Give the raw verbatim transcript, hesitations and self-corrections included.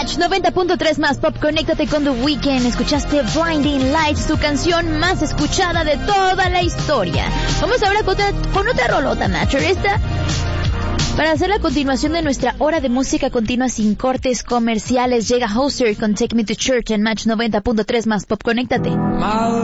Match noventa punto tres más Pop, conéctate con The Weeknd. Escuchaste Blinding Lights, su canción más escuchada de toda la historia. Vamos ahora con otra, con otra rolota, Matcher. Esta, para hacer la continuación de nuestra hora de música continua sin cortes comerciales, llega Hoser con Take Me to Church en Match noventa punto tres más Pop, conéctate.